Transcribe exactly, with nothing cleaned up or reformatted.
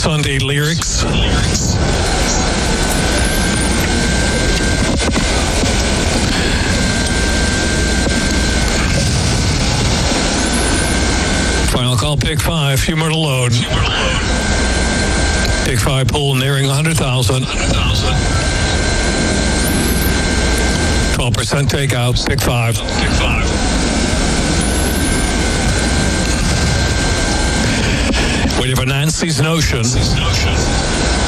Sunday lyrics. Final call, pick five, few more to load. Pick five pool nearing one hundred thousand. twelve percent takeout, pick five. Pick five. Waiting for Nancy's Notion.